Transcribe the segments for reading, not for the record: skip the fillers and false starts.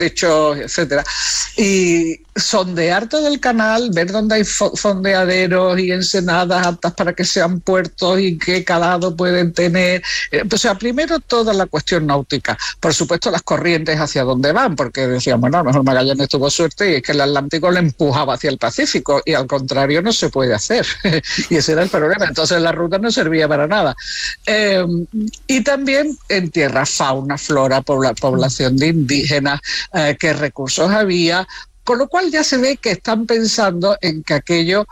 techos, etcétera, y sondear todo el canal, ver dónde hay fondeaderos y ensenadas aptas para que sean puertos y qué calado pueden tener. O sea, primero toda la cuestión náutica. Por supuesto, las corrientes hacia dónde van, porque decían, bueno, a lo mejor Magallanes tuvo suerte y es que el Atlántico le empujaba hacia el Pacífico, y al contrario no se puede hacer. Y ese era el problema. Entonces la ruta no servía para nada. Y también en tierra, fauna, flora, población de indígenas, qué recursos había, con lo cual ya se ve que están pensando en que aquello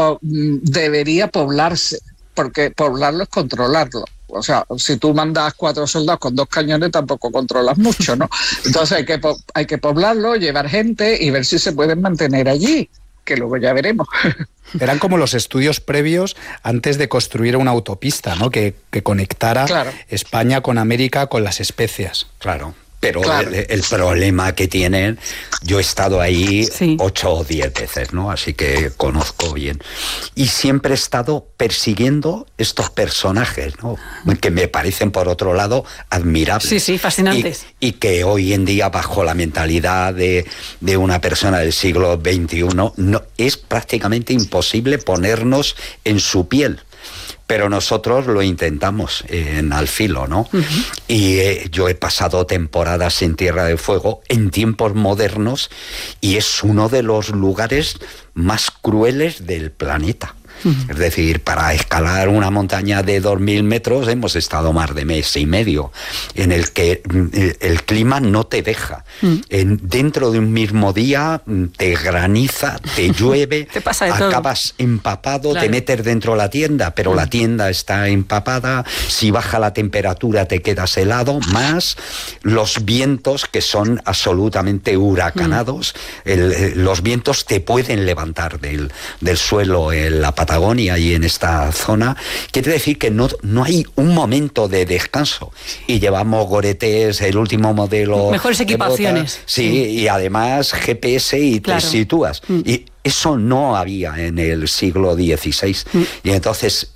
debería poblarse, porque poblarlo es controlarlo. O sea, si tú mandas 4 soldados con 2 cañones, tampoco controlas mucho, ¿no? Entonces hay que poblarlo, llevar gente y ver si se pueden mantener allí, que luego ya veremos. Eran como los estudios previos antes de construir una autopista, ¿no? Que conectara, claro, España con América, con las especias. Claro. Pero claro, el problema que tienen, yo he estado ahí 8 o 10 veces, ¿no? Así que conozco bien. Y siempre he estado persiguiendo estos personajes, ¿no? Que me parecen, por otro lado, admirables. Sí, fascinantes. Y que hoy en día, bajo la mentalidad de una persona del siglo XXI, no, es prácticamente imposible ponernos en su piel. Pero nosotros lo intentamos en Al Filo, ¿no? Uh-huh. Y yo he pasado temporadas en Tierra de Fuego en tiempos modernos y es uno de los lugares más crueles del planeta. Uh-huh. Es decir, para escalar una montaña de 2.000 metros hemos estado más de mes y medio, en el que el clima no te deja. Uh-huh. Dentro de un mismo día te graniza, te llueve, te pasa de acabas todo empapado, claro, te metes dentro de la tienda, pero la tienda está empapada, si baja la temperatura te quedas helado, más los vientos que son absolutamente huracanados. Los vientos te pueden levantar del suelo en la Patagonia y en esta zona. Quiere decir que no hay un momento de descanso. Y llevamos Gore-Tex, el último modelo. Mejores equipaciones. Sí, y además GPS y claro, te sitúas. Y eso no había en el siglo XVI. Y entonces,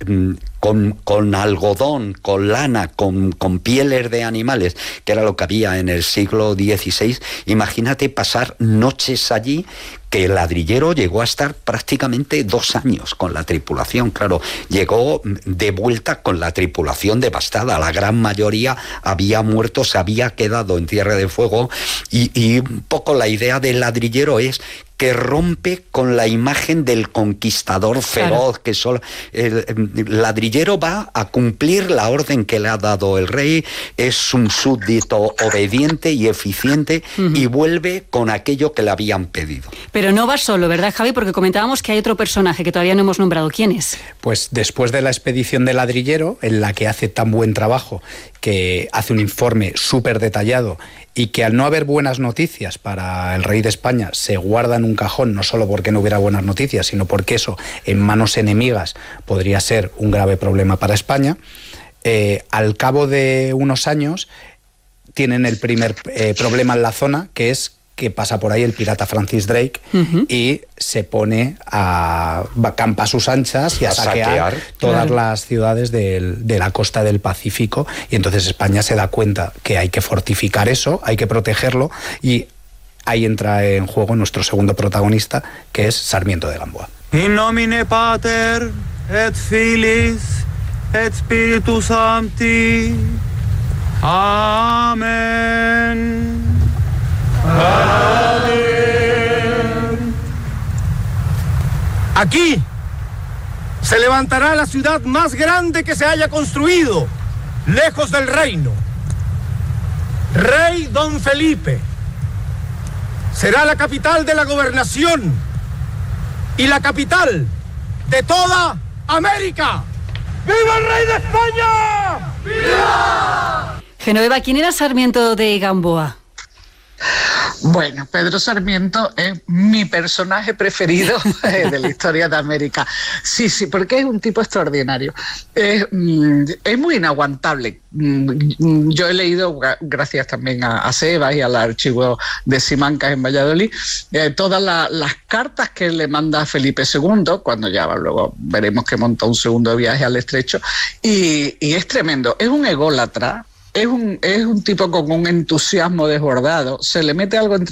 con algodón, con lana, con pieles de animales, que era lo que había en el siglo XVI, imagínate pasar noches allí, que el ladrillero llegó a estar prácticamente 2 años con la tripulación. Claro, llegó de vuelta con la tripulación devastada. La gran mayoría había muerto, se había quedado en Tierra de Fuego, y un poco la idea del ladrillero es que rompe con la imagen del conquistador feroz, claro, que solo el ladrillero va a cumplir la orden que le ha dado el rey, es un súbdito obediente y eficiente, y vuelve con aquello que le habían pedido. Pero no va solo, ¿verdad, Javi? Porque comentábamos que hay otro personaje que todavía no hemos nombrado. ¿Quién es? Pues después de la expedición del ladrillero, en la que hace tan buen trabajo, que hace un informe súper detallado, y que al no haber buenas noticias para el rey de España se guarda en un cajón, no solo porque no hubiera buenas noticias, sino porque eso en manos enemigas podría ser un grave problema para España. Al cabo de unos años tienen el primer problema en la zona, que es que pasa por ahí el pirata Francis Drake, y se pone a campa a sus anchas y a saquear todas las ciudades de la costa del Pacífico, y entonces España se da cuenta que hay que fortificar eso, hay que protegerlo, y ahí entra en juego nuestro segundo protagonista, que es Sarmiento de Gamboa. In nomine Pater et Filis et Spiritus Sancti. Amén. Amén. Aquí se levantará la ciudad más grande que se haya construido, lejos del reino. Rey Don Felipe será la capital de la gobernación y la capital de toda América. ¡Viva el rey de España! ¡Viva! Genoveva, ¿quién era Sarmiento de Gamboa? Bueno, Pedro Sarmiento es mi personaje preferido de la historia de América. Sí, porque es un tipo extraordinario. Es muy inaguantable. Yo he leído, gracias también a Sebas y al archivo de Simancas en Valladolid, todas las cartas que le manda a Felipe II, cuando ya luego veremos que monta un segundo viaje al Estrecho, y es tremendo. Es un ególatra. es un tipo con un entusiasmo desbordado, se le mete algo entre